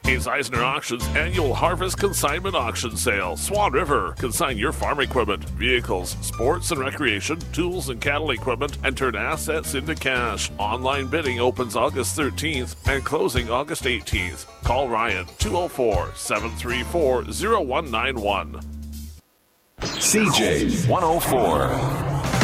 Hayes Eisner Auctions Annual Harvest Consignment Auction Sale. Swan River. Consign your farm equipment, vehicles, sports and recreation, tools and cattle equipment, and turn assets into cash. Online bidding opens August 13th and closing August 18th. Call Ryan 204-734-0191. CJ 104.